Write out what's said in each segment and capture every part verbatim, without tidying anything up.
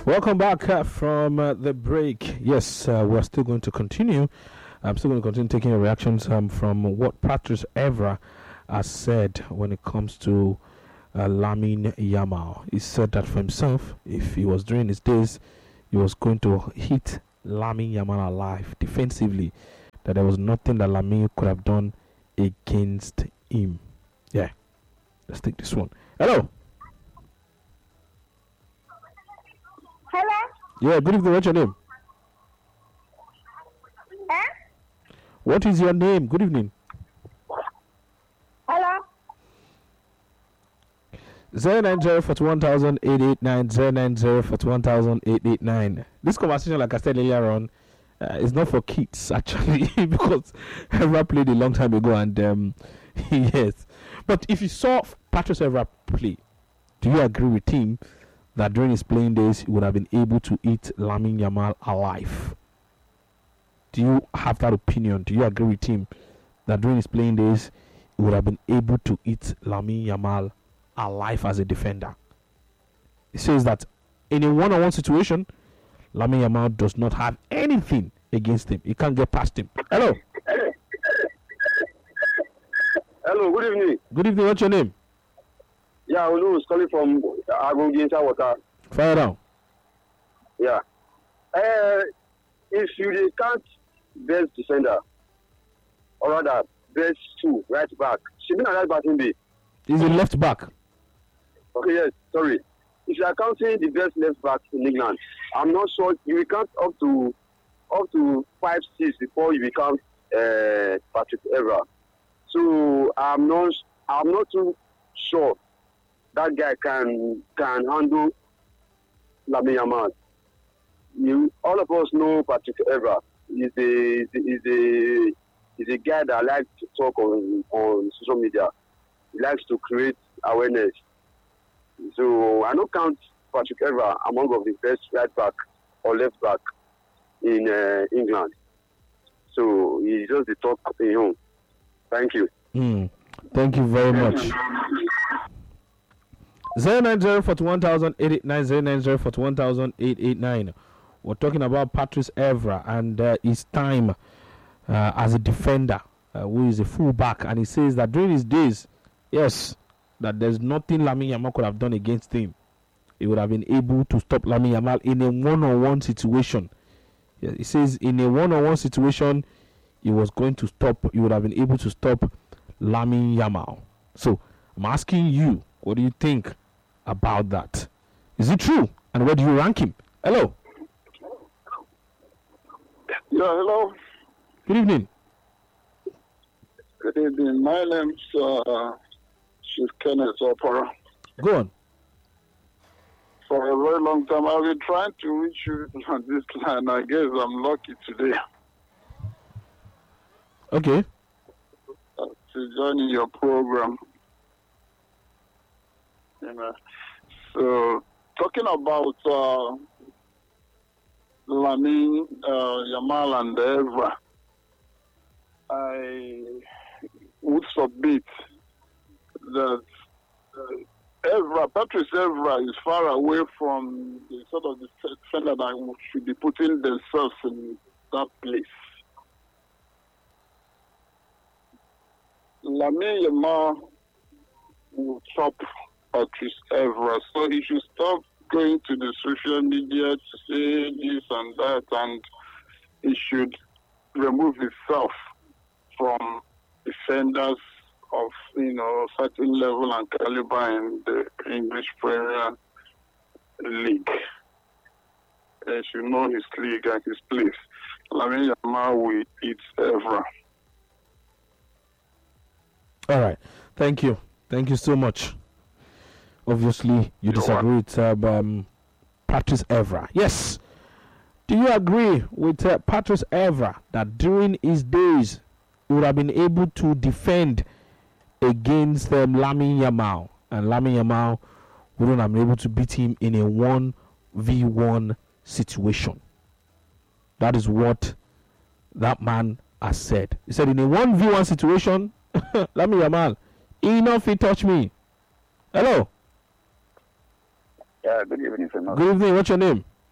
Welcome back uh, from uh, the break. Yes, uh, we're still going to continue. I'm still going to continue taking your reactions um, from what Patrice Evra has said when it comes to uh, Lamine Yamal. He said that for himself, if he was during his days, he was going to hit Lamine Yamal alive defensively, that there was nothing that Lamine could have done against him. Yeah, let's take this one. Hello. Hello? Yeah, good evening. What's your name? Huh? What is your name? Good evening. Hello? zero nine zero four one thousand eight eight nine zero nine zero four one thousand eight eight nine. This conversation, like I said earlier on, uh, is not for kids actually because Evra played a long time ago and um, yes. But if you saw Patrice Evra play, do you agree with him that during his playing days he would have been able to eat Lamine Yamal alive? Do you have that opinion? Do you agree with him that during his playing days he would have been able to eat Lamine Yamal alive as a defender? He says that in a one-on-one situation, Lamine Yamal does not have anything against him. He can't get past him. Hello. Hello, good evening. Good evening. What's your name? Yeah, Olu is calling from Agongi Inside Water. Fire down. Yeah. Uh, if you count best defender, or rather best two right back, she been a right back in the. He's a left back. Okay, yes, sorry. If you are counting the best left back in England, I'm not sure you will count up to up to five, six before you become uh, Patrick Evra. So I'm not I'm not too sure that guy can can handle Lamine Yamal. You, all of us know Patrick Evra. He's a he's a he's a guy that likes to talk on on social media. He likes to create awareness. So I don't count Patrick Evra among of the best right back or left back in uh, England. So he's just the top in home. Thank you. Mm. Thank you very much. zero nine zero four one thousand eight eight nine zero nine zero four one thousand eight eight nine. We're talking about Patrice Evra and uh, his time uh, as a defender, uh, who is a fullback, and he says that during his days, yes, that there's nothing Lamine Yamal could have done against him. He would have been able to stop Lamine Yamal in a one-on-one situation. Yeah, he says in a one-on-one situation, he was going to stop. He would have been able to stop Lamine Yamal. So I'm asking you, what do you think about that? Is it true? And where do you rank him? Hello. Yeah, hello. Good evening. Good evening. My name's uh, Chief Kenneth Opera. Go on. For a very long time, I've been trying to reach you on this line. I guess I'm lucky today Okay. uh, to join in your program. You know, so talking about uh, Lamine uh, Yamal and Evra, I would submit that uh, Evra, Patrice Evra is far away from the sort of the defender that should be putting themselves in that place. Lamine Yamal will chop Patrice Evra, so he should stop going to the social media to say this and that, and he should remove himself from defenders of, you know, certain level and caliber in the English Premier League. He should know his league and his place. Lamine Yamal will eat Evra. All right. Thank you. Thank you so much. Obviously, you disagree with uh, um, Patrice Evra. Yes. Do you agree with uh, Patrice Evra that during his days he would have been able to defend against um, Lamine Yamal, and Lamine Yamal wouldn't have been able to beat him in a one v one situation? That is what that man has said. He said in a one v one situation, Lamine Yamal, enough he touch me. Hello. Yeah, good evening, sir. Good evening. What's your name?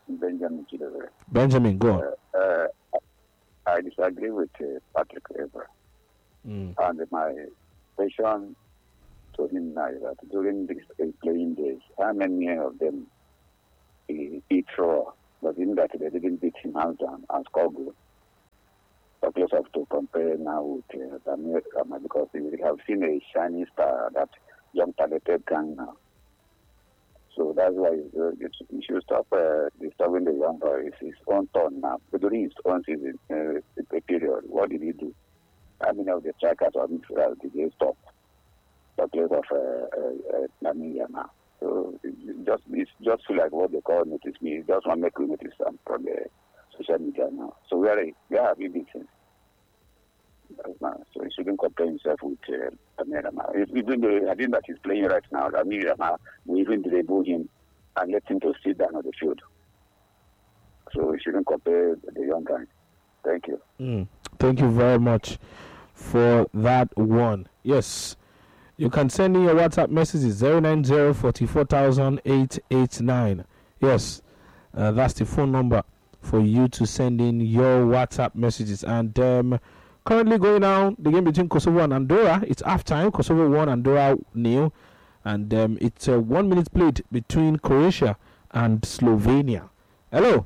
Benjamin Chidore. Benjamin, go on. Uh, uh, I disagree with uh, Patrick Evra. Mm. And my question to him now is that during these uh, playing days, how many of them he, he throw? But in that they didn't beat him out down and score goal. But let's have to compare now with uh, Daniel Rama, because we have seen a shining star, that young talented gang now. So that's why you should stop uh, disturbing the young boy. It's his own turn now. But during his own season, uh, the period, what did he do? How many of the strikers or midfielders did they stop? The place of uh, uh, uh, Lamine Yamal. So it just it's just feel like what they call notice me. Just want to make we notice them from the social media now. So we are we are having big things. So he shouldn't compare himself with uh, Lamine Yamal. Even though I think that he's playing right now, Lamine Yamal, we even dribble him and let him to sit down on the field. So we shouldn't compare the young guys. Thank you. Mm. Thank you very much for that one. Yes, you can send in your WhatsApp messages zero nine zero four four thousand eight eight nine. Yes, uh, that's the phone number for you to send in your WhatsApp messages. And um, currently going down the game between Kosovo and Andorra. It's half time. Kosovo one, Andorra nil, and um, it's a one minute played between Croatia and Slovenia. Hello.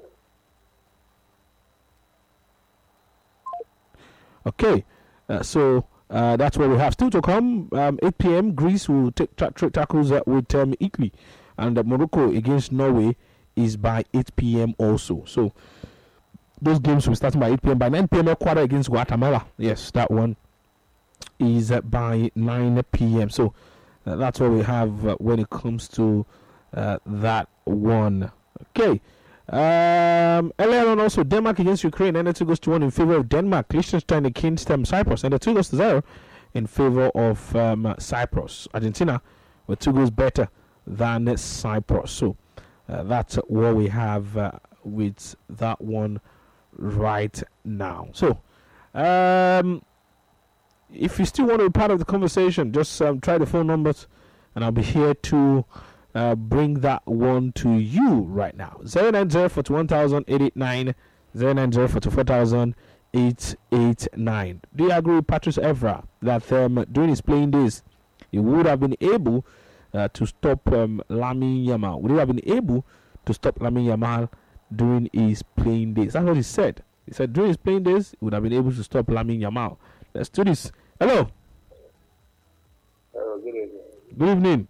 Okay, uh, so uh, that's where we have still to come. Um, eight p.m. Greece will take tra- tra- tackles uh, with um, Italy, and uh, Morocco against Norway is by eight p.m. also. So those games will be starting by eight p.m. By nine p.m. Ecuador against Guatemala. Yes, that one is uh, by nine p.m. So uh, that's what we have uh, when it comes to uh, that one. Okay. Um, earlier on also, Denmark against Ukraine, and the two goes to one in favor of Denmark. Liechtenstein against um, Cyprus, and the two goes to zero in favor of um, Cyprus. Argentina with two goals better than Cyprus. So uh, that's what we have uh, with that one right now. So um, if you still want to be part of the conversation, just um, try the phone numbers, and I'll be here to Uh, bring that one to you right now. zero nine zero four one thousand eight eight nine, zero nine zero four four thousand eight eight nine. Do you agree with Patrice Evra that um, during his playing days he would have been able uh, to stop um, Lamine Yamal? Would he have been able to stop Lamine Yamal during his playing days? That's what he said. He said during his playing days he would have been able to stop Lamine Yamal. Let's do this. Hello. Hello, good evening. Good evening.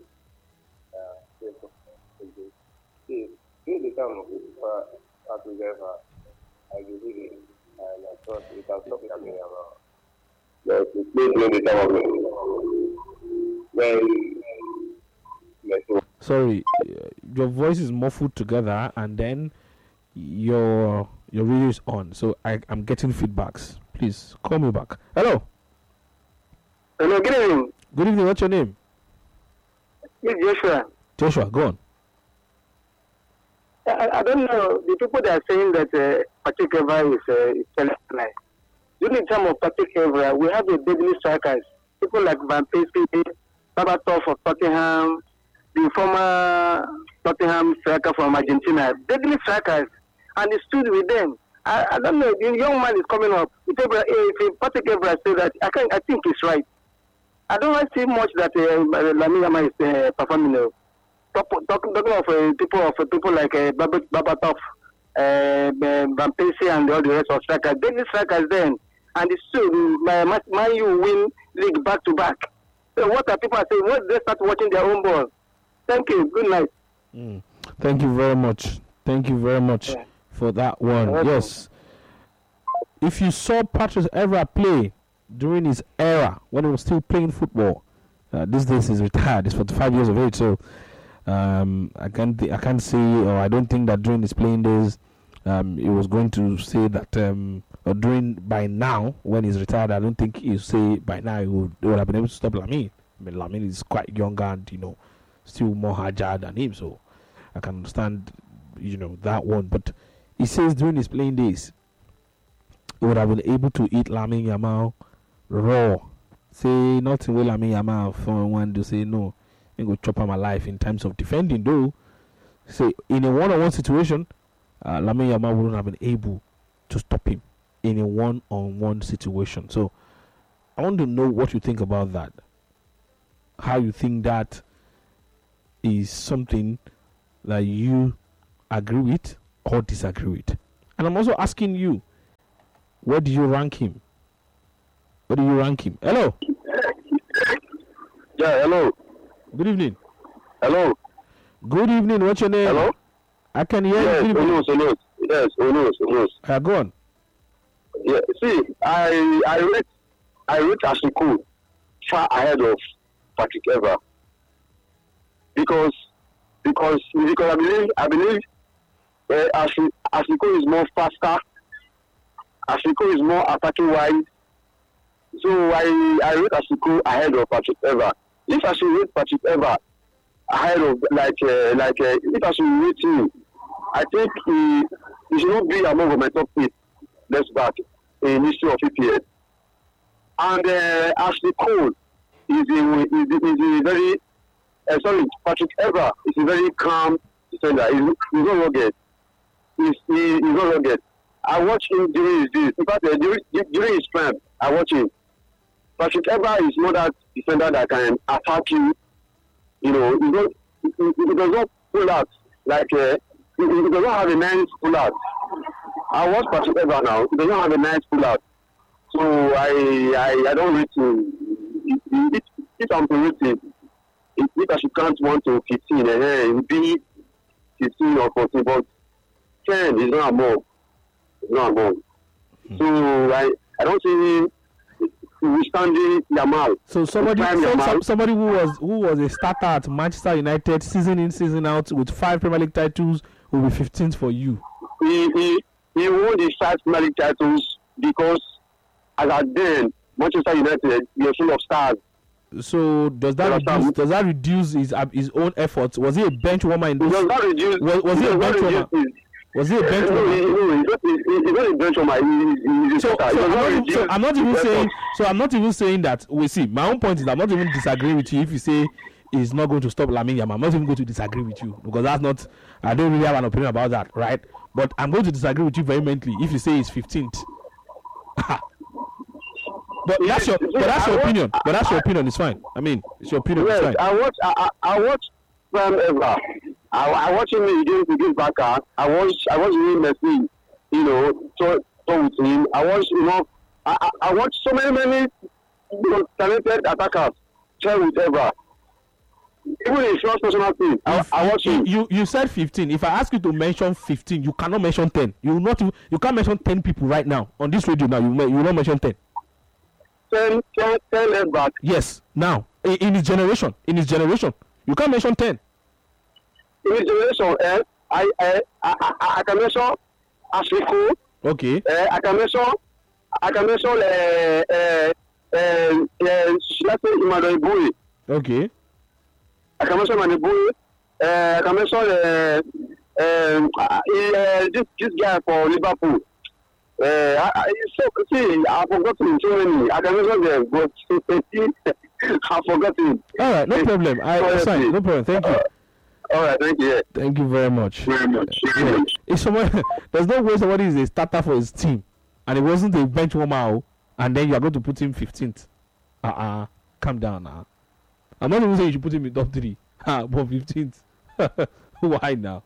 During the time of uh, together, I believe it, and I thought it has not been coming around. But it's during the time of when Sorry, your voice is muffled together, and then your your radio is on. So I I'm getting feedbacks. Please call me back. Hello. Hello, good evening. Good evening. What's your name? It's Joshua. Joshua, go on. I, I don't know. The people that are saying that uh, Patrick Evra is uh, is telling lie. During the time of Patrick Evra, we have a deadly strikers. People like Van Persie, Babatov of Tottenham, the former Tottenham striker from Argentina. Deadly strikers, and he stood with them. I, I don't know. The young man is coming up. If, Evra, if Patrick Evra said that, I can I think he's right. I don't see much that uh, Lamine Yamal is uh, performing now. Talking talk, talk of uh, people of uh, people like uh, Babatov, uh, Van Persie, and all the rest of strikers. Deadly strikers then, and it's true. Man U win league back to back. So what are people saying? Once they start watching their own ball. Thank you. Good night. Mm. Thank you very much. Thank you very much yeah. for that one. Welcome. Yes. If you saw Patrice Evra play during his era when he was still playing football, uh, these days he's retired. He's forty-five years of age, so. Um, I can't th- I can't say, or I don't think that during his playing days, um, he was going to say that, um, or during by now when he's retired, I don't think he'll say by now he would, he would have been able to stop Lamine. I mean, Lamine is quite younger and you know still more agile than him, so I can understand you know that one. But he says during his playing days, he would have been able to eat Lamine Yamal raw. Say nothing with Lamine Yamal for one to say no. Go chop my life in terms of defending though. say in a one-on-one situation, uh, Lamine Yamal wouldn't have been able to stop him in a one-on-one situation. So I want to know what you think about that. How you think that is something that you agree with or disagree with. And I'm also asking you, where do you rank him? Where do you rank him? Hello. Yeah, hello. Good evening. Hello. Good evening. What's your name? Hello. I can hear Yes, you. Good evening. Onus, Onus. Yes, Onus, Onus. Uh, go on. Yeah, see, I I read I read Asiko far ahead of Patrick Evra because because because I believe I believe uh, Asiko Asiko is more faster. Asiko is more attacking wise. So I I rate Asiko ahead of Patrick Evra. If I should rate Patrick Evra ahead of like uh, like uh, if I should rate him, I think he he should not be among my top eight left back in history of E P L. And uh, Ashley Cole is a is, is a very uh, sorry Patrick Evra is a very calm defender. He's, he's not rugged. He's he, he's not rugged. I watch him during his days. In fact, uh, during, during his prime, I watch him. Patrick Evra is not that defender that can attack you. You know, he, don't, he, he does not pull out like uh, he, he does not have a nice pull out. I watch Patrick Evra now. He does not have a nice pull out. So I I, I don't rate him. If, if I'm to rate him, if, if I should count one to fifteen, and then it would be fifteen or fourteen, but ten is not more. It's not more. Mm. So I I don't see withstanding Yamal. So somebody so Yamal. some, somebody who was who was a starter at Manchester United, season in season out with five Premier League titles, will be fifteenth for you. He he he won the five Premier League titles because as at then Manchester United were full of stars. So does that reduce, does that reduce his uh, his own efforts? Was he a bench warmer in those? Does that reduce? Was, was he a bench warmer? His, was he a bench warmer? No, he, no, he's not, he, he's not a bench warmer. He, he's a so, starter. so, I'm not, reduce, so I'm not even saying. effort. So I'm not even saying that. We see. My own point is I'm not even disagreeing with you if you say he's not going to stop Lamine Yamal. I'm not even going to disagree with you because that's not. I don't really have an opinion about that, right? But I'm going to disagree with you vehemently if you say he's fifteenth. But that's your, but that's your opinion. But that's your opinion. It's fine. I mean, it's your opinion. Yes, it's fine. I watch. I, I, I watch Prime Evra. I, I watch him against against Barca. I watch. I watch him Messi. You know, talk, talk with him. I watch. You know, I, I, I watch so many many you know, talented attackers play with Evra. Even in first national team, I, I watch him. You you said fifteen. If I ask you to mention fifteen, you cannot mention ten. You will not. You can't mention ten people right now on this radio. Now you you will not mention ten. ten, ten, ten left back. Yes, now in, in his generation, in his generation, you can't mention ten. In his generation, eh, I, I, I, I, I can mention Ashley Cole. Okay. Eh, I can mention, I can mention, uh, uh, uh, uh, let's say Emmanuel Bowie. Okay. I can mention Emmanuel Bowie. Uh, I can mention uh, um, uh, this this guy for Liverpool. Uh, I, I, so, see, I've forgotten so many. I can mention them, but I've forgotten. All right, no problem. I, that's fine. No problem. Thank you. Uh, all right, thank you. Thank you very much. Very much. Uh, yeah. If someone, there's no way somebody is a starter for his team, and it wasn't a bench warmer, and then you are going to put him fifteenth. Uh uh, calm down now. I'm not even saying you should put him in top three, uh, but fifteenth. Why now?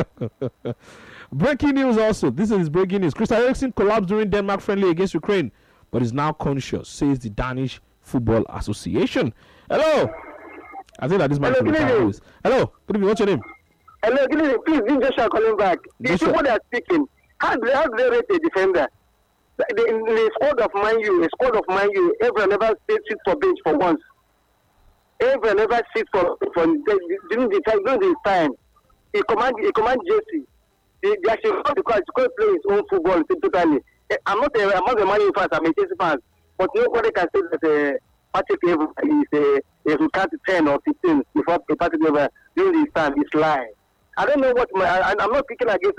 Breaking news also. This is breaking news. Christian Eriksen collapsed during Denmark friendly against Ukraine, but is now conscious, says the Danish Football Association. Hello. I think that this man Hello, good evening. Hello. Good evening. What's your name? Hello, good evening. Please, this Joshua calling back. The Joshua. people that are speaking, how do they, how do they rate a defender? The, the, in the squad of Man U, a squad of Man U, everyone never sits for bench for once. Everyone never sits for for during the time during the time. He command he command Jesse. They, they actually not because he could play his own football totally. I'm not a I'm not a Man U fan. I'm a Chelsea fan. But nobody can say that uh, Patrick Evra is a if you count ten or fifteen before Patrick Evra during this time is lying. I don't know what my I, I'm not picking against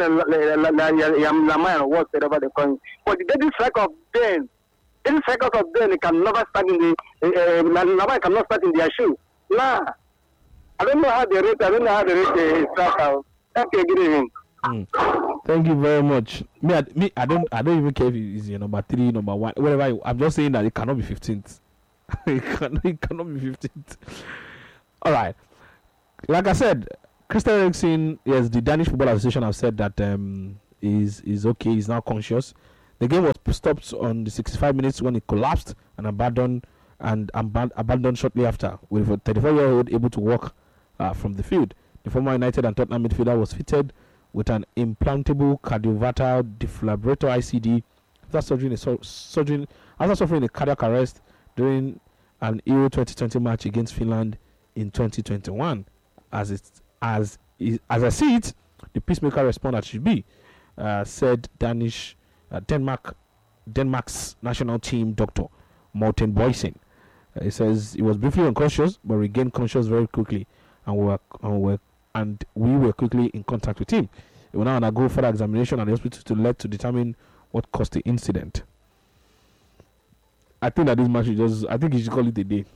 Lamine or whatever they call him. But the deadly strike of Ben, deadly strike of Ben, he can never start in the uh, Lamine cannot start in their shoe. Nah. I don't know how they rate. I don't know how they rate the striker. Thank you. Good evening. Mm. Thank you very much. Me, I, me, I don't, I don't even care if it's your number three, number one, whatever. You, I'm just saying that it cannot be fifteenth. it cannot, it cannot be fifteenth. All right. Like I said, Christian Eriksen, yes, the Danish Football Association have said that um is is okay. He's now conscious. The game was stopped on the sixty-five minutes when he collapsed and abandoned and ab- abandoned shortly after, with a thirty-four-year-old able to walk uh, from the field. The former United and Tottenham midfielder was fitted with an implantable cardiovascular defibrillator I C D after suffering a, so, suffering, after suffering a cardiac arrest during an Euro twenty twenty match against Finland in twenty twenty-one. As it as as I see it, the peacemaker response that should be, uh, said Danish uh, Denmark Denmark's national team doctor Morten Boysen. Uh, he says he was briefly unconscious but regained consciousness very quickly, and we were, and we were and we were quickly in contact with him. He will now undergo further examination at the hospital to let to determine what caused the incident. I think that this match should just, I think he should call it a day.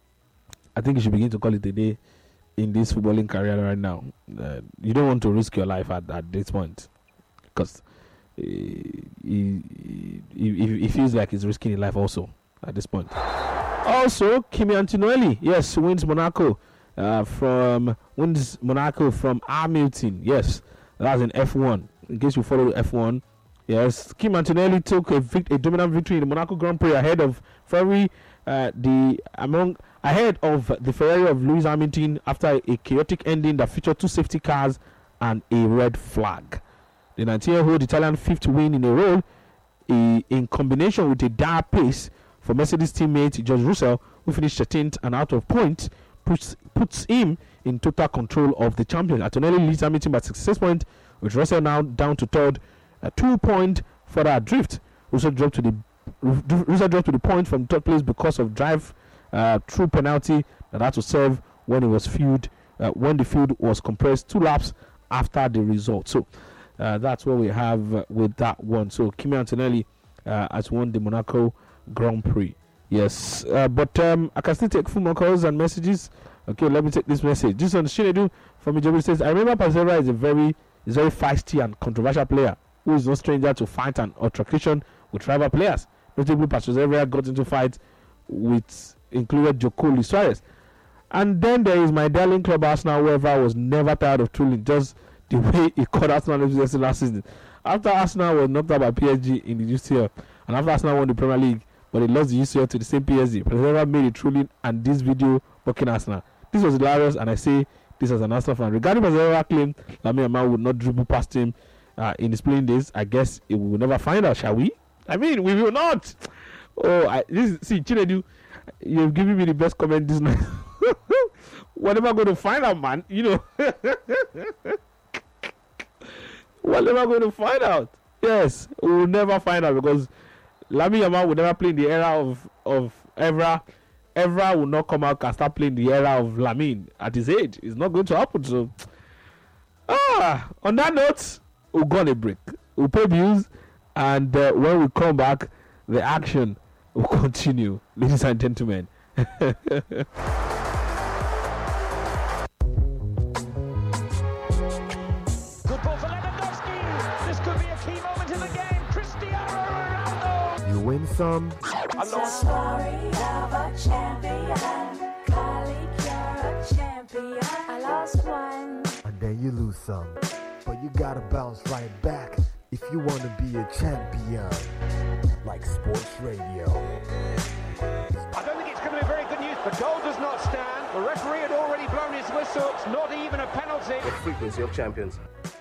I think you should begin to call it a day in this footballing career right now. Uh, you don't want to risk your life at, at this point, because uh, he, he, he, he feels like he's risking his life also at this point. Also, Kimi Antonelli, yes, wins Monaco. Uh, from wins Monaco from Hamilton. Yes, that's in F one. In case you follow F one, yes, Kim Antonelli took a, vict- a dominant victory in the Monaco Grand Prix ahead of Ferrari, uh, the among ahead of the Ferrari of Lewis Hamilton after a chaotic ending that featured two safety cars and a red flag. The nineteen-year-old Italian fifth win in a row, a, in combination with a dire pace for Mercedes teammate George Russell, who finished thirteenth and out of points, puts puts him in total control of the champion. Antonelli leads Hamilton by sixty-six points, with Russell now down to third, uh, two point further adrift. Russell dropped to the Russell dropped to the point from third place because of drive uh, through penalty that had to serve when it was field uh, when the field was compressed two laps after the result. So uh, that's what we have uh, with that one. So Kimi Antonelli uh, has won the Monaco Grand Prix. Yes, uh, but um, I can still take phone calls and messages. Okay, let me take this message. This one, Shinedu from Ijebu says, I remember Pasera is a very, is very feisty and controversial player who is no stranger to fight and altercation with rival players. Notably, Pasera got into fights with included Joko Suarez. And then there is my darling club Arsenal, whoever was never tired of trolling, just the way he called Arsenal last season. After Arsenal was knocked out by P S G in the U C L, and after Arsenal won the Premier League, but they lost the U C L to the same P S G. President made a trolling and this video mocking Arsenal. This was hilarious, and I say this as an Arsenal fan. Regarding President claim Lamine Yamal would not dribble past him uh, in his playing days, I guess we will never find out, shall we? I mean, we will not. Oh, I, this see Chinedu, you've given me the best comment this night. What am I going to find out, man? You know, what am I going to find out? Yes, we will never find out, because Lamine Yamal will never play in the era of of Evra. Evra will not come out and start playing the era of Lamine at his age. It's not going to happen. So, ah, on that note, we'll go on a break. We'll pay bills, and uh, when we come back, the action will continue, ladies and gentlemen. Win some. It's a story of a champion. Colleague, you're a champion. I lost one. And then you lose some. But you gotta bounce right back if you wanna be a champion. Like sports radio. I don't think it's going to be very good news. The goal does not stand. The referee had already blown his whistle. It's not even a penalty. The frequency of champions.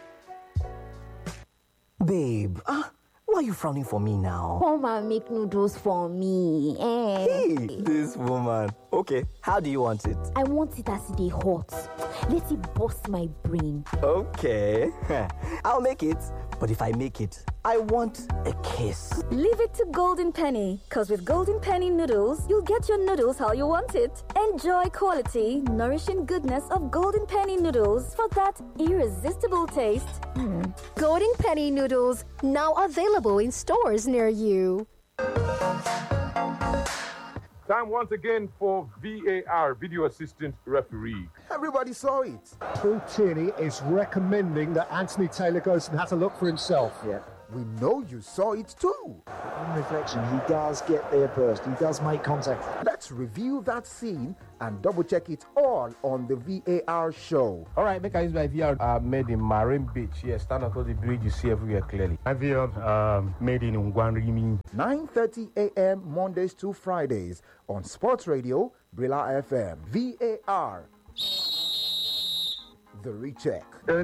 Babe, uh, why are you frowning for me now? Come and make noodles for me. Eh? Hey, this woman. Okay, how do you want it? I want it as they hot. Let it bust my brain. Okay, I'll make it. But if I make it, I want a kiss. Leave it to Golden Penny, because with Golden Penny noodles, you'll get your noodles how you want it. Enjoy quality, nourishing goodness of Golden Penny noodles for that irresistible taste. Mm. Golden Penny noodles, now available in stores near you. Time once again for V A R, Video Assistant Referee. Everybody saw it. Paul Tierney is recommending that Anthony Taylor goes and has a look for himself. Yeah. We know you saw it too. On reflection, he does get there first. He does make contact. Let's review that scene and double check it all on the V A R show. All right, make I use my V R uh, made in Marine Beach. Yes, stand on the bridge, you see everywhere clearly. My V R um, made in Ngwanrimi. nine thirty a.m. Mondays to Fridays on Sports Radio, Brilla F M. V A R. The recheck.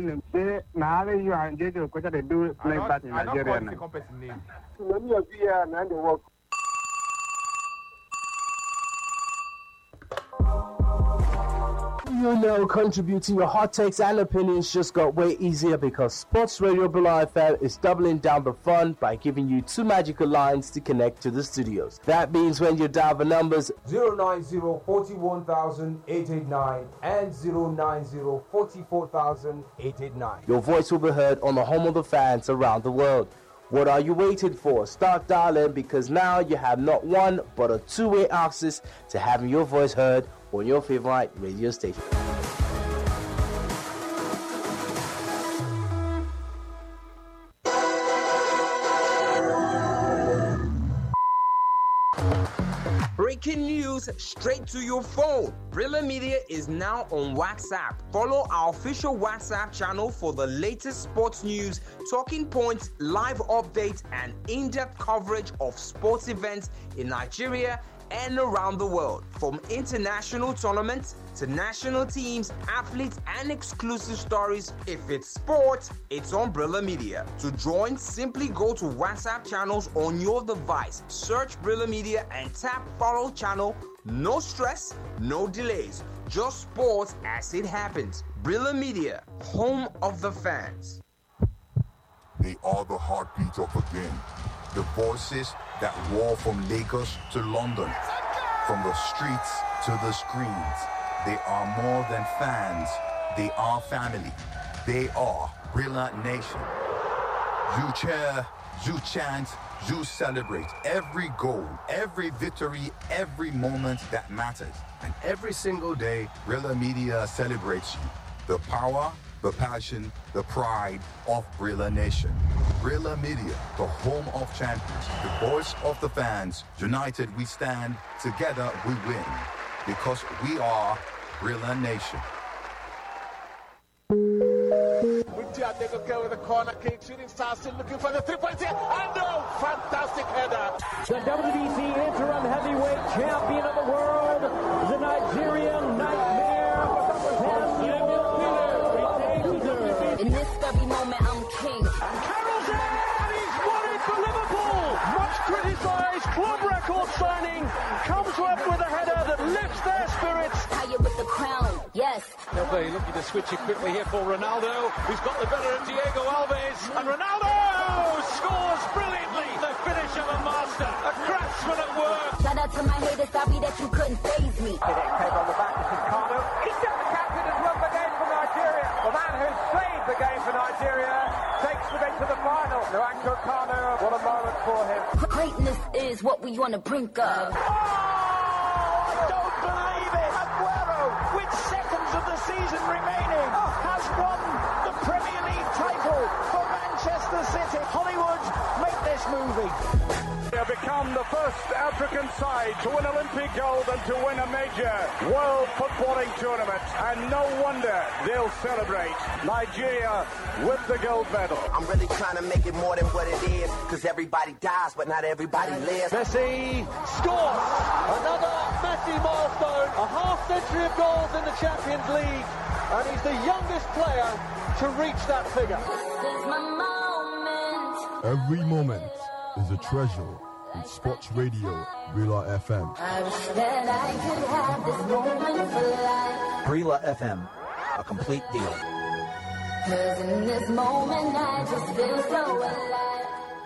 You know, contributing your hot takes and opinions just got way easier because Sports Radio Brilla F M is doubling down the fun by giving you two magical lines to connect to the studios. That means when you dial the numbers zero nine zero, four one thousand, eight eight nine and zero nine zero, four four thousand, eight eight nine, your voice will be heard on the home of the fans around the world. What are you waiting for? Start dialing because now you have not one but a two-way access to having your voice heard on your favorite radio station. Breaking news straight to your phone. Brilla Media is now on WhatsApp. Follow our official WhatsApp channel for the latest sports news, talking points, live updates, and in-depth coverage of sports events in Nigeria and around the world. From international tournaments to national teams, athletes, and exclusive stories. If it's sport, it's on Brilla Media. To join, simply go to WhatsApp channels on your device. Search Brilla Media and tap follow channel. No stress, no delays. Just sports as it happens. Brilla Media, home of the fans. They are the heartbeat of a game. The voices that roar from Lagos to London, from the streets to the screens. They are more than fans. They are family. They are Brilla Nation. You cheer, you chant, you celebrate every goal, every victory, every moment that matters. And every single day, Brilla Media celebrates you. The power, the passion, the pride of Brilla Nation. Brilla Media, the home of champions, the voice of the fans. United we stand, together we win. Because we are Brilla Nation. Mundial, they go go with the corner kick. Shooting star still looking for the three points here. And no, fantastic header. The W B C interim heavyweight champion of the world, the Nigerian Nightmare. In this very moment, I'm king. And Carroll's there, and he's won it for Liverpool. Much criticised club record signing comes up with a header that lifts their spirits. Higher with the crown, yes. They'll be looking to switch it quickly here for Ronaldo, who's got the better of Diego Alves. And Ronaldo scores brilliantly. The finish of a master, a craftsman at work. Shout out to my haters, sorry that you couldn't faze me. Take on the back, this is Cardo. He took the captain and won the game for Nigeria. The man who's saved the game for Nigeria takes them into the final. Nwankwo Kanu, what a moment for him. Greatness is what we on the brink of. Oh, I don't believe it. Aguero, with seconds of the season remaining, has won the Premier League title for Manchester City. Hollywood, make this movie. They have become the first African side to win Olympic gold and to win a major world footballing tournament. And no wonder they'll celebrate. Nigeria with the gold medal. I'm really trying to make it more than what it is, because everybody dies, but not everybody lives. Messi scores! Another Messi milestone. A half century of goals in the Champions League. And he's the youngest player to reach that figure. This is my moment. Every moment is a treasure in Sports Radio, Brilla F M. I wish that I could have this moment for life. Brilla F M, a complete deal. Cause in this moment I just feel so alive.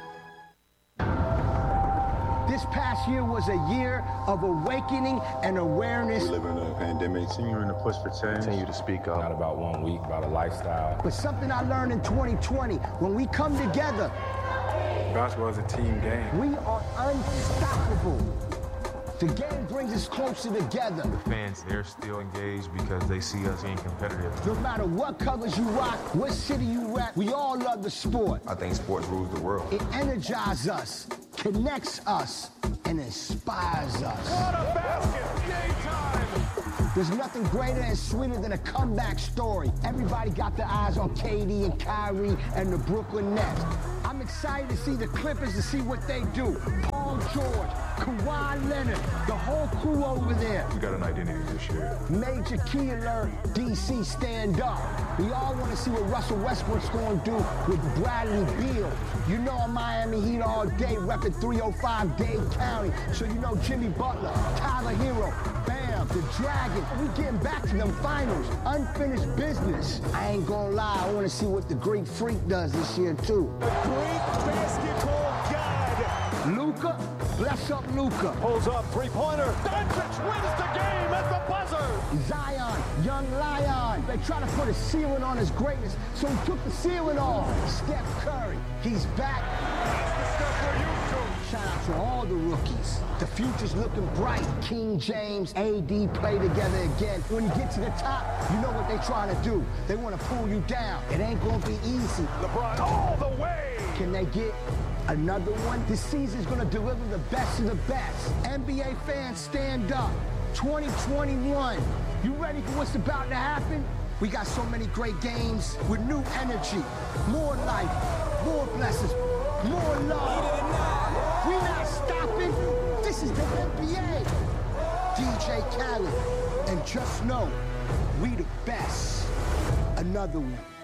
This past year was a year of awakening and awareness. We live in a pandemic. You're in a push for change. Continue to speak up. Not about one week, about a lifestyle. But something I learned in twenty twenty, when we come together, basketball is a team game. We are unstoppable. The game brings us closer together. The fans, they're still engaged because they see us being competitive. No matter what colors you rock, what city you rap, we all love the sport. I think sports rules the world. It energizes us, connects us, and inspires us. What a basket! Game time! There's nothing greater and sweeter than a comeback story. Everybody got their eyes on K D and Kyrie and the Brooklyn Nets. I'm excited to see the Clippers to see what they do. Paul George, Kawhi Leonard, the whole crew over there. We got an identity this year. Major key alert, D C stand up. We all want to see what Russell Westbrook's going to do with Bradley Beal. You know I'm Miami Heat all day, repping three oh five Dade County. So you know Jimmy Butler, Tyler Hero, Bam, the Dragon. We getting back to them finals. Unfinished business. I ain't gonna lie, I want to see what the Greek Freak does this year too. The Greek basketball god. Luka, bless up Luka. Pulls up, three-pointer. Doncic wins the game at the buzzer. Zion, young lion. They try to put a ceiling on his greatness, so he took the ceiling off. Steph Curry, he's back. That's the stuff we're used to. Shout out to all the rookies. The future's looking bright. King James, A D play together again. When you get to the top, you know what they're trying to do. They want to pull you down. It ain't going to be easy. LeBron all the way. Can they get another one? This season's going to deliver the best of the best. N B A fans, stand up. twenty twenty-one. You ready for what's about to happen? We got so many great games with new energy, more life, more blessings, more love. We not stopping. This is the N B A. D J Khaled. And just know, we the best. Another one.